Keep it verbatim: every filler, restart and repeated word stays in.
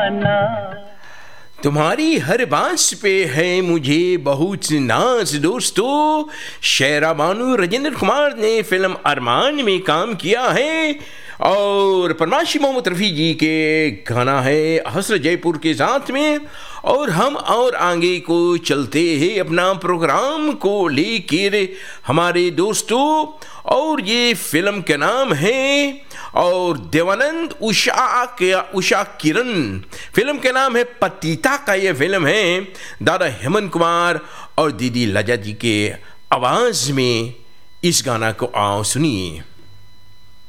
तुम्हारी हर बात पे है मुझे बहुत नाज दोस्तों। शेरा बानू राजेंद्र कुमार ने फिल्म अरमान में काम किया है और परमाशी मोहम्मद रफ़ी जी के गाना है हसरत जयपुर के साथ में। और हम और आगे को चलते हैं अपना प्रोग्राम को लेकर हमारे दोस्तों। और ये फिल्म का नाम है और देवानंद उषा के उषा किरण फिल्म का नाम है पतिता का ये फिल्म है। दादा हेमंत कुमार और दीदी लजा जी के आवाज़ में इस गाना को आओ सुनिए।